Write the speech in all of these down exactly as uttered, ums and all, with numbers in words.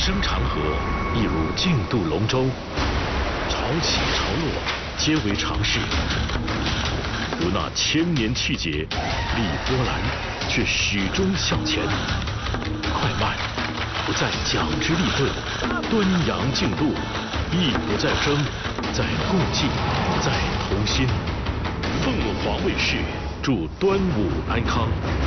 生长河一如竞渡龙舟，潮起潮落皆为常事。如那千年气节，历波澜，却始终向前。快慢不再讲之立顿，端阳竞渡，亦不再争，在共济，在同心。凤凰卫视祝端午安康。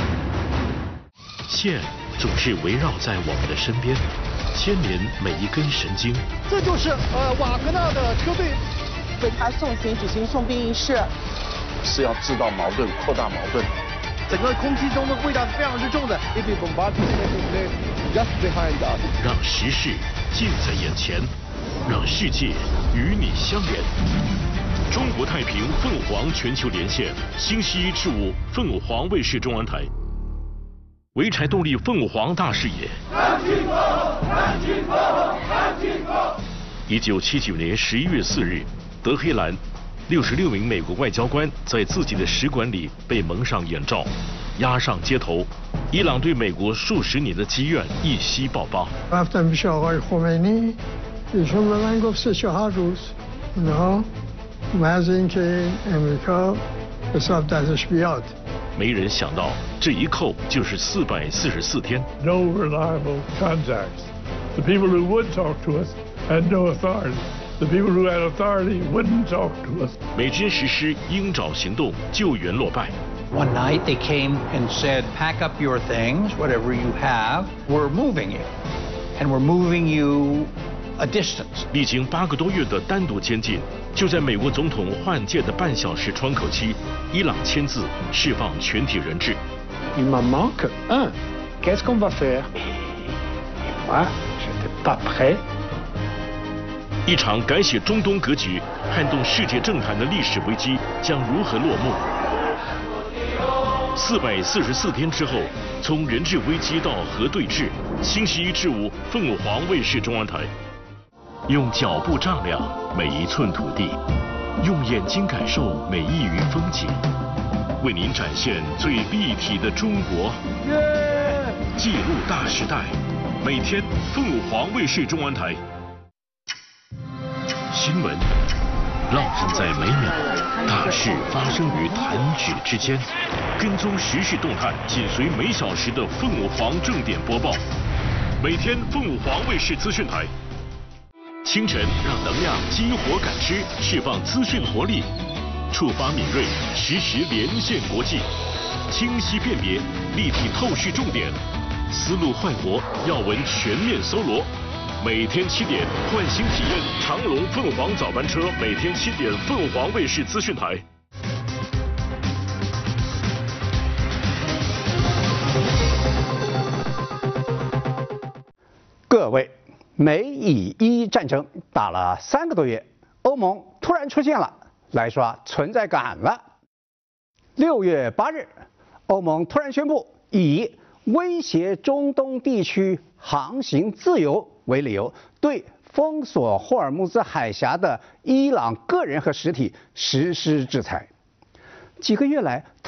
线总是围绕在我们的身边，牵连每一根神经。 这就是呃瓦格纳的车队为他送行举行送殡仪式， 是要制造矛盾，扩大矛盾。 整个空气中的味道是非常之重的。 让时事近在眼前，让世界与你相连。中国太平凤凰全球连线，星期一至五凤凰卫视中央台。潍柴动力凤凰大视野。一九七九年十一月四日，德黑兰六十六名美国外交官在自己的使馆里被蒙上眼罩，押上街头。伊朗对美国数十年的积怨一夕爆发。 رفتم پیش آقای خمینی ایشون به من گفت سه چهار روز اونها محض اینکه امریکا حساب دستش بیاد。 没人想到这一扣就是四百四十四天。 No reliable contacts. The people who would talk to us had no authority. The people who had authority wouldn't talk to us. 美军实施鹰爪行动，救援落败。 One night they came and said, pack up your things, whatever you have, we're moving you. And we're moving you a distance. 历经八个多月的单独监禁，就在美国总统换届的半小时窗口期，伊朗签字释放全体人质。 Il m'en manque un. Qu'est-ce qu'on va faire? Moi, j'étais pas prêt. 一场改写中东格局、撼动世界政坛的历史危机将如何落幕？四百四十四天之后，从人质危机到核对峙，星期一至五凤凰卫视中央台。用脚步丈量每一寸土地，用眼睛感受每一隅风景，为您展现最立体的中国，记录大时代。每天凤凰卫视中央台。 新闻烙印在每秒，大事发生于弹指之间。跟踪时事动态，紧随每小时的凤凰正点播报。每天凤凰卫视资讯台。清晨让能量激活感知，释放资讯活力，触发敏锐，实时连线国际，清晰辨别，立体透视重点，思路焕活，要闻全面搜罗。 每天七点，唤醒体验长龙凤凰早班车。每天七点，凤凰卫视资讯台。 各位，美以伊战争打了三个多月，欧盟突然出现了，来刷存在感了。六月八日，欧盟突然宣布，以威胁中东地区航行自由 为理由，对封锁霍尔木兹海峡的伊朗个人和实体实施制裁。几个月来，